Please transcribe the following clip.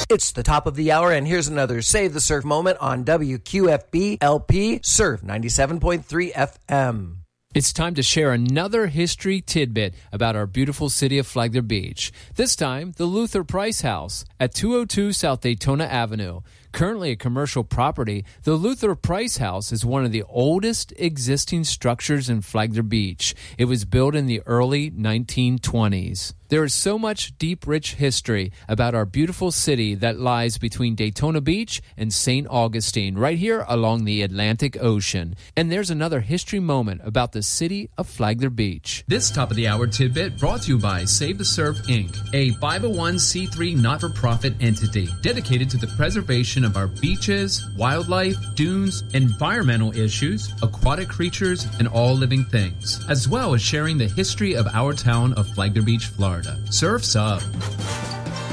It's the top of the hour, and here's another Save the Surf moment on WQFB LP Surf 97.3 FM. It's time to share another history tidbit about our beautiful city of Flagler Beach. This time, the Luther Price House at 202 South Daytona Avenue. Currently a commercial property, the Luther Price House is one of the oldest existing structures in Flagler Beach. It was built in the early 1920s. There is so much deep, rich history about our beautiful city that lies between Daytona Beach and St. Augustine, right here along the Atlantic Ocean. And there's another history moment about the city of Flagler Beach. This top of the hour tidbit brought to you by Save the Surf, Inc., a 501c3 not-for-profit entity dedicated to the preservation of our beaches, wildlife, dunes, environmental issues, aquatic creatures, and all living things, as well as sharing the history of our town of Flagler Beach, Florida. Surf's up.